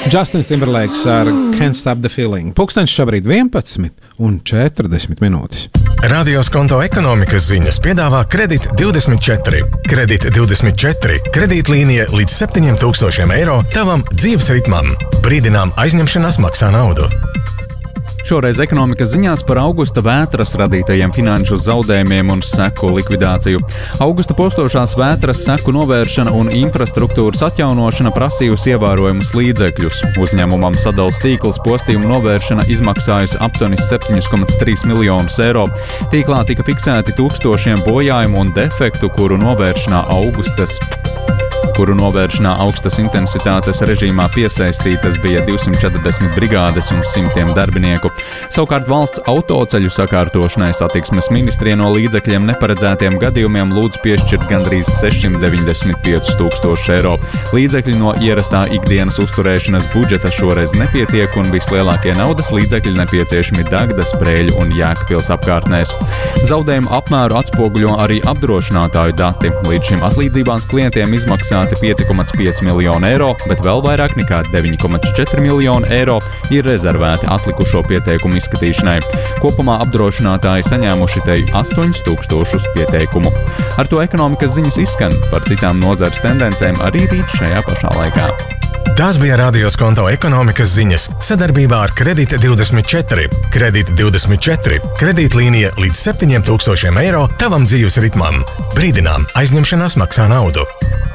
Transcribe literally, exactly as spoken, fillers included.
Justins Timberlakes ar Can't Stop the Feeling. Pulkstenis šobrīd vienpadsmit un četrdesmit minūtes. Radio Skonto ekonomikas ziņas piedāvā Kredit divdesmit četri. Kredit divdesmit četri. Kredītlīnija līdz septiņiem tūkstošiem eiro tavam dzīves ritmam. Brīdinām aizņemšanās maksā naudu. Šoreiz ekonomikas ziņās par augusta vētras radītajiem finanšu zaudējumiem un seku likvidāciju. Augusta postošās vētras seku novēršana un infrastruktūras atjaunošana prasījusi ievērojumus līdzekļus. Uzņēmumam Sadales tīkls postījumu novēršana izmaksājusi aptuveni septiņi komats trīs miljonus eiro. Tīklā tika fiksēti tūkstošiem bojājumu un defektu, kuru novēršanā augustas kuru novēršanā augstas intensitātes režīmā piesaistītas bija divsimt četrdesmit brigādes un simtiem darbinieku. Savukārt valsts autoceļu sakārtošanai satiksmes ministrija no līdzekļiem neparedzētiem gadījumiem lūdz piešķirt gandrīz sešsimt deviņdesmit pieci tūkstoši eiro. Līdzekļi no ierastā ikdienas uzturēšanas budžeta šoreiz nepietiek un vislielākie naudas līdzekļi nepieciešami Dagdas, Preļu un Jēkabpils apkārtnēs. Zaudējumu apmēru atspoguļo arī apdrošinātāju dati. Līdz šim atlīdzībās klientiem izmaksā pieci komats pieci miljoni eiro, bet vēl vairāk nekā deviņi komats četri miljoni eiro ir rezervēti atlikušo pieteikumu izskatīšanai. Kopumā apdrošinātāji saņēmuši te astoņus tūkstošus pieteikumu. Ar to ekonomikas ziņas izskan. Par citām nozares tendencēm arī rīt šajā pašā laikā. Tās bija Radio Skonto ekonomikas ziņas sadarbībā ar Kredit divdesmit četri. Kredit divdesmit četri. Kredītlīnija līdz septiņiem tūkstošiem eiro tavam dzīves ritmam. Brīdinām, aizņemšanās maksā naudu.